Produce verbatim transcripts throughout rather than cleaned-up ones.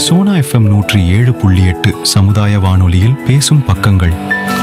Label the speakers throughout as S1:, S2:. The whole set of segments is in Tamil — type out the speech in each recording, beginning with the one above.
S1: சோனா எஃப்எம் நூற்றி ஏழு புள்ளி எட்டு சமுதாய வானொலியில் பேசும் பக்கங்கள்.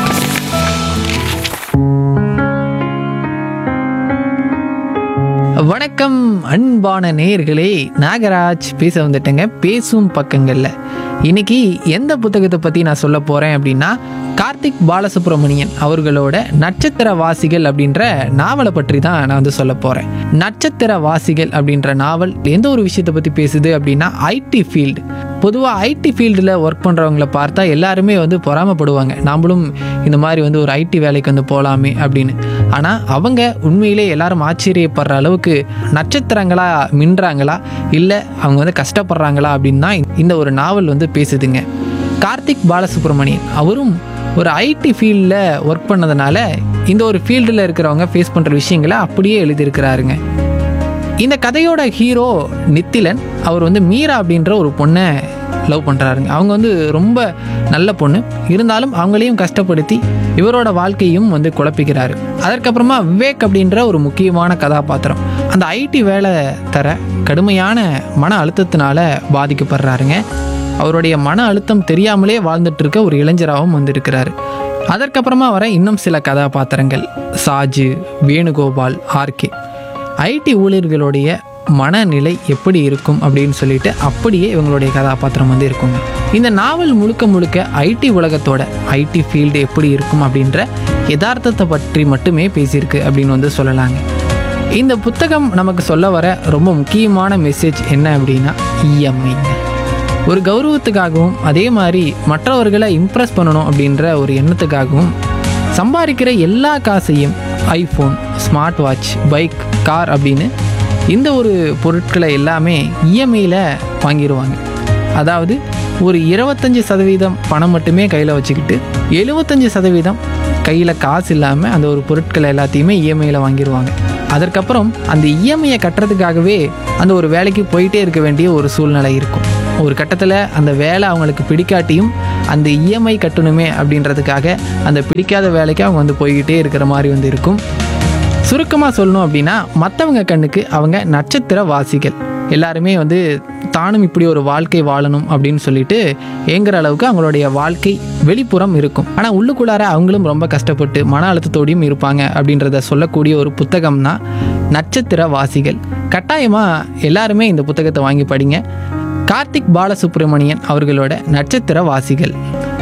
S2: வணக்கம் அன்பான நேயர்களே, நாகராஜ் பேச வந்துட்டேங்க பேசும் பக்கங்களில். இன்னைக்கு எந்த புத்தகத்தை பற்றி நான் சொல்ல போகிறேன் அப்படின்னா, கார்த்திக் பாலசுப்ரமணியன் அவர்களோட நட்சத்திர வாசிகள் அப்படின்ற நாவலை பற்றி தான் நான் வந்து சொல்ல போகிறேன். நட்சத்திர வாசிகள் அப்படின்ற நாவல் எந்த ஒரு விஷயத்தை பற்றி பேசுது அப்படின்னா, ஐடி ஃபீல்டு. பொதுவாக ஐடி ஃபீல்டில் ஒர்க் பண்ணுறவங்கள பார்த்தா எல்லாருமே வந்து பொறாமப்படுவாங்க, நாமளும் இந்த மாதிரி வந்து ஒரு ஐடி வேலைக்கு வந்து போகலாமே அப்படின்னு. ஆனால் அவங்க உண்மையிலே எல்லாரும் ஆச்சரியப்படுற அளவுக்கு நட்சத்திரங்களா மின்றாங்களா, இல்லை அவங்க வந்து கஷ்டப்படுறாங்களா அப்படின்னு தான் இந்த ஒரு நாவல் வந்து பேசுதுங்க. கார்த்திக் பாலசுப்ரமணியன் அவரும் ஒரு ஐடி ஃபீல்டில் ஒர்க் பண்ணதுனால இந்த ஒரு ஃபீல்டில் இருக்கிறவங்க ஃபேஸ் பண்ணுற விஷயங்களை அப்படியே எழுதியிருக்கிறாருங்க. இந்த கதையோட ஹீரோ நித்திலன். அவர் வந்து மீரா அப்படின்ற ஒரு பொண்ணை லவ் பண்ணுறாருங்க. அவங்க வந்து ரொம்ப நல்ல பொண்ணு, இருந்தாலும் அவங்களையும் கஷ்டப்படுத்தி இவரோட வாழ்க்கையும் வந்து குழப்பிக்கிறாரு. அதற்கப்புறமா விவேக் அப்படின்ற ஒரு முக்கியமான கதாபாத்திரம் அந்த ஐடி வேலை தர கடுமையான மன அழுத்தத்தினால பாதிக்கப்படுறாருங்க. அவருடைய மன அழுத்தம் தெரியாமலே வாழ்ந்துட்டு இருக்க ஒரு இளைஞராகவும் வந்திருக்கிறாரு. அதற்கப்புறமா வர இன்னும் சில கதாபாத்திரங்கள் சாஜு, வேணுகோபால், ஆர்கே. ஐடி ஊழியர்களுடைய மனநிலை எப்படி இருக்கும் அப்படின்னு சொல்லிட்டு அப்படியே இவங்களுடைய கதாபாத்திரம் வந்து இருக்குங்க. இந்த நாவல் முழுக்க முழுக்க ஐடி உலகத்தோட ஐடி ஃபீல்டு எப்படி இருக்கும் அப்படின்ற யதார்த்தத்தை பற்றி மட்டுமே பேசியிருக்கு அப்படின்னு வந்து சொல்லலாங்க. இந்த புத்தகம் நமக்கு சொல்ல வர ரொம்ப முக்கியமான மெசேஜ் என்ன அப்படின்னா, இஎம்ஐங்க. ஒரு கௌரவத்துக்காகவும் அதே மாதிரி மற்றவர்களை இம்ப்ரெஸ் பண்ணணும் அப்படின்ற ஒரு எண்ணத்துக்காகவும் சம்பாதிக்கிற எல்லா காசையும் iPhone, smart watch, bike, car அப்படின்னு இந்த ஒரு பொருட்களை எல்லாமே இஎம்ஐயில் வாங்கிடுவாங்க. அதாவது ஒரு இருபத்தஞ்சி சதவீதம் பணம் மட்டுமே கையில் வச்சுக்கிட்டு எழுபத்தஞ்சி சதவீதம் கையில் காசு இல்லாமல் அந்த ஒரு பொருட்களை எல்லாத்தையுமே இஎம்ஐயில் வாங்கிடுவாங்க. அதற்கப்புறம் அந்த இஎம்ஐயை கட்டுறதுக்காகவே அந்த ஒரு வேலைக்கு போயிட்டே இருக்க வேண்டிய ஒரு சூழ்நிலை இருக்கும். ஒரு கட்டத்தில் அந்த வேலை அவங்களுக்கு பிடிக்காட்டியும் அந்த இஎம்ஐ கட்டணுமே அப்படின்றதுக்காக அந்த பிடிக்காத வேலைக்கு அவங்க வந்து போய்கிட்டே இருக்கிற மாதிரி வந்து இருக்கும். சுருக்கமாக சொல்லணும் அப்படின்னா, மற்றவங்க கண்ணுக்கு அவங்க நட்சத்திர வாசிகள். எல்லாருமே வந்து தானும் இப்படி ஒரு வாழ்க்கை வாழணும் அப்படின்னு சொல்லிட்டு ஏங்குற அளவுக்கு அவங்களுடைய வாழ்க்கை வெளிப்புறம் இருக்கும். ஆனால் உள்ளுக்குள்ளார அவங்களும் ரொம்ப கஷ்டப்பட்டு மன அழுத்தத்தோடையும் இருப்பாங்க அப்படின்றத சொல்லக்கூடிய ஒரு புத்தகம் தான் நட்சத்திர வாசிகள். கட்டாயமாக எல்லாருமே இந்த புத்தகத்தை வாங்கி படிங்க. கார்த்திக் பாலசுப்ரமணியன் அவர்களோட நட்சத்திர வாசிகள்.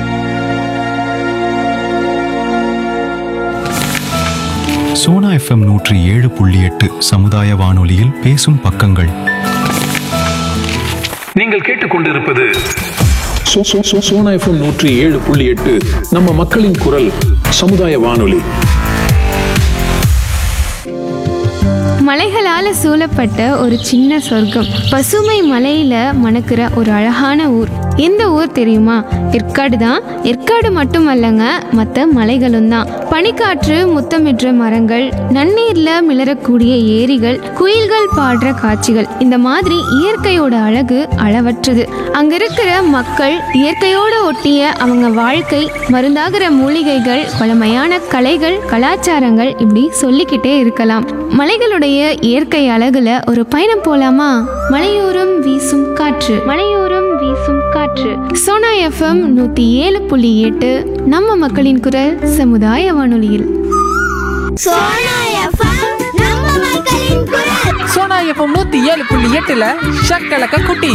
S1: சோனா எஃப்எம் நூற்றி ஏழு புள்ளி எட்டு சமுதாய வானொலியில் பேசும் பக்கங்கள்.
S3: நீங்கள் கேட்டுக்கொண்டிருப்பது so- so- so- Sona FM நூற்றி ஏழு புள்ளி எட்டு நம்ம மக்களின் குரல் சமுதாய வானொலி.
S4: மலைகளால் சூழப்பட்ட ஒரு சின்ன சொர்க்கம், பசுமை மலையில மணக்கிற ஒரு அழகான ஊர். எந்த ஊர் தெரியுமா? ஏற்காடு தான். ஏற்காடு மட்டுமல்லங்க, மற்ற மலைகளும் தான். பனிக்காற்று முத்தமிடுற மரங்கள், நன்னீர்ல மிளறக்கூடிய ஏரிகள், குயில்கள் பாடுற காட்சிகள், இந்த மாதிரி இயற்கையோட அழகு அளவற்றது. அங்க இருக்கிற மக்கள், இயற்கையோட ஒட்டிய அவங்க வாழ்க்கை, மருந்தாகிற மூலிகைகள், பழமையான கலைகள், கலாச்சாரங்கள், இப்படி சொல்லிக்கிட்டே இருக்கலாம். மலைகளுடைய இயற்கை அழகுல ஒரு பயணம் போலாமா? மலையோரம் வீசும் காற்று, மலையோரம் வீசும் காற்று. சோனா எஃப்எம் நூத்தி ஏழு புள்ளி எட்டு நம்ம மக்களின் குரல் சமுதாய வானொலியில்.
S2: சோனா எஃப்எம் நூற்றி ஏழு புள்ளி எட்டில் ஷக்கலக்க குட்டி.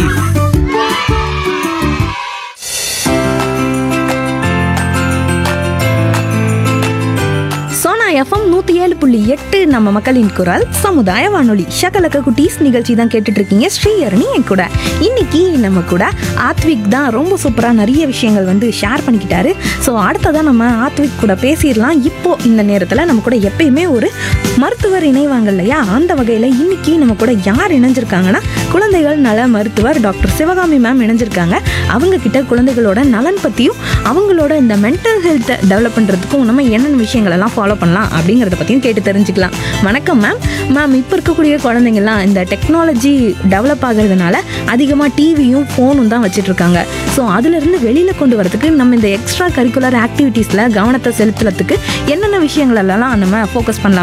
S5: சோனா எஃப்எம் நூற்றி ஏழு புள்ளி எட்டு நம்ம மக்களின் குரல் சமுதாய வானொலி. ஷகலக்க குட்டீஸ் நிகழ்ச்சி தான் கேட்டுட்டு இருக்கீங்க. ஸ்ரீஹரணி என் கூட. இன்னைக்கு நம்ம கூட ஆத்விக் தான் ரொம்ப சூப்பராக நிறைய விஷயங்கள் வந்து ஷேர் பண்ணிக்கிட்டாரு. ஸோ அடுத்ததான் நம்ம ஆத்விக் கூட பேசிடலாம். இப்போ இந்த நேரத்தில் நம்ம கூட எப்பயுமே ஒரு மருத்துவர் இணைவாங்க இல்லையா, அந்த வகையில் இன்னைக்கு நம்ம கூட யார் இணைஞ்சிருக்காங்கன்னா, குழந்தைகள் நல மருத்துவர் டாக்டர் சிவகாமி மேம் இணைஞ்சிருக்காங்க. அவங்க கிட்ட குழந்தைகளோட நலன் பற்றியும் அவங்களோட இந்த மென்டல் ஹெல்த்தை டெவலப் பண்ணுறதுக்கும் நம்ம என்னென்ன விஷயங்கள் எல்லாம் ஃபாலோ பண்ணலாம் அப்படிங்கிறத பற்றியும் கேட்டு தெரிஞ்சுக்கலாம். வணக்கம் மேம். மேம், இப்போ இருக்கக்கூடிய குழந்தைங்கள்லாம் இந்த டெக்னாலஜி டெவலப் ஆகிறதுனால அதிகமாக டிவியும் ஃபோனும் தான் வச்சுட்ருக்காங்க. ஸோ அதுலேருந்து வெளியில் கொண்டு வரதுக்கு நம்ம இந்த எக்ஸ்ட்ரா கரிக்குலர் ஆக்டிவிட்டீஸில் கவனத்தை செலுத்துறதுக்கு என்னென்ன விஷயங்களெல்லாம் நம்ம ஃபோக்கஸ் பண்ணலாம் மேம்?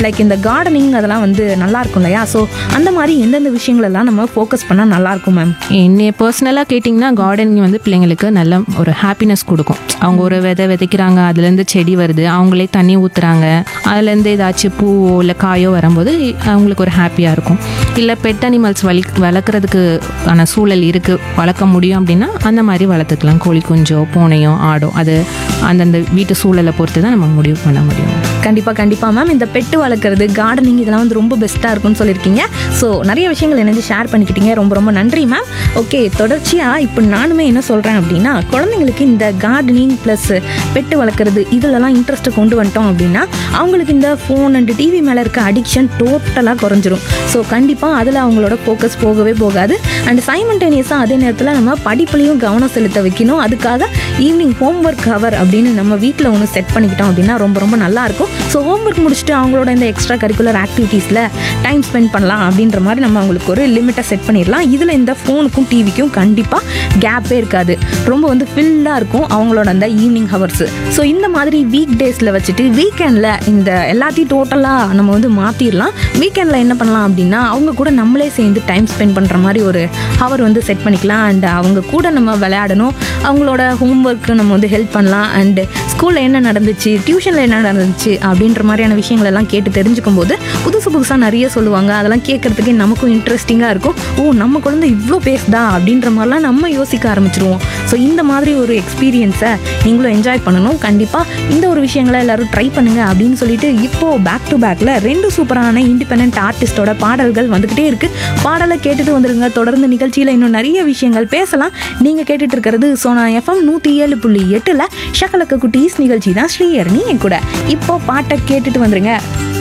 S5: லைக் இந்த கார்டனிங் அதெல்லாம் வந்து நல்லா இருக்கும் இல்லையா? ஸோ அந்த மாதிரி எந்தெந்த விஷயங்கள் எல்லாம் நம்ம ஃபோக்கஸ் பண்ணால் நல்லாயிருக்கும் மேம்?
S6: என்னைய பர்சனலாக கேட்டிங்கன்னா கார்டனிங் வந்து பிள்ளைங்களுக்கு நல்ல ஒரு ஹாப்பினஸ் கொடுக்கும். அவங்க ஒரு விதை விதைக்கிறாங்க, அதுலேருந்து செடி வருது, அவங்களே தண்ணி ஊற்றுறாங்க, அதுலேருந்து ஏதாச்சும் பூவோ இல்லை காயோ வரும்போது அவங்களுக்கு ஒரு ஹாப்பியாக இருக்கும். இல்லை பெட் அனிமல்ஸ் வளி வளர்க்குறதுக்கு ஆன சூழல் இருக்குது, வளர்க்க முடியும் அப்படின்னா அந்த மாதிரி வளர்த்துக்கலாம். கோழி குஞ்சோ பூனையோ ஆடோ அது அந்தந்த வீட்டு சூழலை பொறுத்து தான் நம்ம முடிவு பண்ண முடியும்.
S5: கண்டிப்பாக கண்டிப்பாக மேம். இந்த பெட்டு வளர்க்குறது, கார்டனிங் இதெல்லாம் வந்து ரொம்ப பெஸ்ட்டாக இருக்கும்னு சொல்லியிருக்கீங்க. ஸோ நிறைய விஷயங்கள் என்னது ஷேர் பண்ணிக்கிட்டீங்க, ரொம்ப ரொம்ப நன்றி மேம். ஓகே, தொடர்ச்சியாக இப்போ நானுமே என்ன சொல்கிறேன் அப்படின்னா, குழந்தைங்களுக்கு இந்த கார்டனிங் ப்ளஸ் பெட்டு வளர்க்குறது இதிலலாம் இன்ட்ரெஸ்ட்டை கொண்டு வந்துட்டோம் அப்படின்னா அவங்களுக்கு இந்த ஃபோன் அண்ட் டிவி மேலே இருக்க அடிக்ஷன் டோட்டலாக குறைஞ்சிரும். ஸோ கண்டிப்பாக அதில் அவங்களோட ஃபோக்கஸ் போகவே போகாது. அண்ட் சைமல்டேனியஸாக அதே நேரத்தில் நம்ம படிப்புலையும் கவனம் செலுத்த வைக்கணும். அதுக்காக ஈவினிங் ஹோம்ஒர்க் ஹவர் அப்படின்னு நம்ம வீட்டில் ஒன்று செட் பண்ணிக்கிட்டோம் அப்படின்னா ரொம்ப ரொம்ப நல்லாயிருக்கும். ஸோ ஹோம்ஒர்க் முடிச்சுட்டு அவங்களோட இந்த எக்ஸ்ட்ரா கரிக்குலர் ஆக்டிவிட்டீஸில் டைம் ஸ்பெண்ட் பண்ணலாம் அப்படின்ற மாதிரி நம்ம அவங்களுக்கு ஒரு லிமிட்டை செட் பண்ணிடலாம். இதில் இந்த ஃபோனுக்கும் டிவிக்கும் கண்டிப்பாக கேப்பே இருக்காது, ரொம்ப வந்து ஃபில்லாக இருக்கும் அவங்களோட அந்த ஈவினிங் ஹவர்ஸு. ஸோ இந்த மாதிரி வீக் டேஸில் வச்சுட்டு வீக்கெண்டில் இந்த எல்லாத்தையும் டோட்டலாக நம்ம வந்து மாற்றிடலாம். வீக்கெண்டில் என்ன பண்ணலாம் அப்படின்னா அவங்க கூட நம்மளே சேர்ந்து டைம் ஸ்பெண்ட் பண்ணுற மாதிரி ஒரு ஹவர் வந்து செட் பண்ணிக்கலாம். அண்ட் அவங்க கூட நம்ம விளையாடணும், அவங்களோட ஹோம்ஒர்க்கு நம்ம வந்து ஹெல்ப் பண்ணலாம். அண்டு ஸ்கூலில் என்ன நடந்துச்சு, டியூஷனில் என்ன நடந்துச்சு அப்படின்ற மாதிரியான விஷயங்கள் எல்லாம் கேட்டு தெரிஞ்சுக்கும் போது புதுசு புதுசாக நிறைய சொல்லுவாங்க. அதெல்லாம் கேட்குறதுக்கே நமக்கும் இன்ட்ரெஸ்டிங்காக இருக்கும். ஓ, நம்ம குழந்தை இவ்வளோ பேசுதா அப்படின்ற மாதிரிலாம் நம்ம யோசிக்க ஆரம்பிச்சிருவோம். ஸோ இந்த மாதிரி ஒரு எக்ஸ்பீரியன்ஸை நீங்களும் என்ஜாய் பண்ணணும். கண்டிப்பாக இந்த ஒரு விஷயங்களை எல்லோரும் ட்ரை பண்ணுங்கள் அப்படின்னு சொல்லிட்டு இப்போது பேக் டு பேக்கில் ரெண்டு சூப்பரான இண்டிபெண்ட் ஆர்டிஸ்டோட பாடல்கள் வந்துக்கிட்டே இருக்குது. பாடலை கேட்டுட்டு வந்துருங்க. தொடர்ந்து நிகழ்ச்சியில் இன்னும் நிறைய விஷயங்கள் பேசலாம். நீங்கள் கேட்டுட்டு இருக்கிறது சோனா எஃப்எம் நூற்றி ஏழு புள்ளி எட்டில் ஷகலக்க குட்டீஸ் நிகழ்ச்சி தான். ஸ்ரீஹரணி என் கூட இப்போ பாட்டை கேட்டுட்டு வந்துருங்க.